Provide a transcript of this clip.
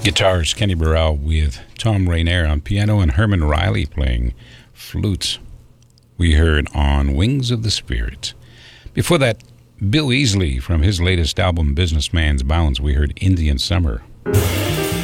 Guitars, Kenny Burrell with Tom Rainier on piano and Herman Riley playing flutes. We heard On Wings of the Spirit. Before that, Bill Easley from his latest album, Businessman's Bounds, we heard Indian Summer.